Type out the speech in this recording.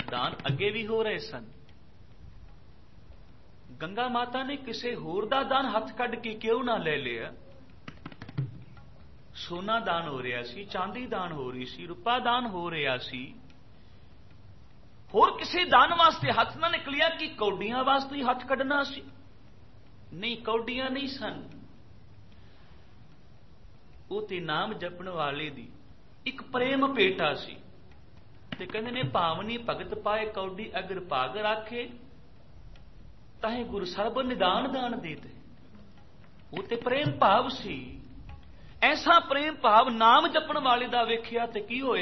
ਦਾਨ ਅੱਗੇ ਵੀ ਹੋ ਰਹੇ ਸਨ। ਗੰਗਾ ਮਾਤਾ ਨੇ ਕਿਸੇ ਹੋਰ ਦਾ ਦਾਨ ਹੱਥ ਕੱਢ ਕੇ ਕਿਉਂ ਨਾ ਲੈ ਲਿਆ? ਸੋਨਾ ਦਾਨ ਹੋ ਰਿਹਾ ਸੀ, ਚਾਂਦੀ ਦਾਨ ਹੋ ਰਹੀ ਸੀ, ਰੁਪਾ ਦਾਨ ਹੋ ਰਿਹਾ ਸੀ। ਹੋਰ ਕਿਸੇ ਦਾਨ ਵਾਸਤੇ ਹੱਥ ਨਾ ਨਿਕਲਿਆ ਕਿ ਕੌਡੀਆਂ ਵਾਸਤੇ ਹੀ ਹੱਥ ਕੱਢਣਾ ਸੀ? ਨਹੀਂ, ਕੌਡੀਆਂ ਨਹੀਂ ਸਨ। ਉਹ ਤੇ ਨਾਮ ਜਪਣ ਵਾਲੇ ਦੀ ਇੱਕ ਪ੍ਰੇਮ ਭੇਟਾ ਸੀ। ਤੇ ਕਹਿੰਦੇ ਨੇ ਭਾਵਨੀ ਭਗਤ ਪਾਏ ਕੌਡੀ ਅਗਰ ਭਾਗ ਰਾਖੇ ਤਾਹੇ ਗੁਰੂ ਸਰਬ ਨਿਦਾਨ ਦਾਨ ਦੇਤੇ। ਉਹ ਤੇ ਪ੍ਰੇਮ ਭਾਵ ਸੀ। ਐਸਾ ਪ੍ਰੇਮ ਭਾਵ ਨਾਮ ਜਪਣ ਵਾਲੇ ਦਾ ਵੇਖਿਆ ਤੇ ਕੀ ਹੋਏ?